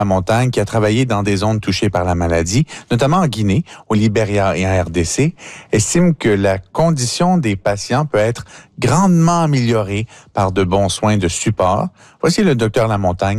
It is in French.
Lamontagne, qui a travaillé dans des zones touchées par la maladie, notamment en Guinée, au Libéria et en RDC, estime que la condition des patients peut être grandement améliorée par de bons soins de support. Voici le docteur Lamontagne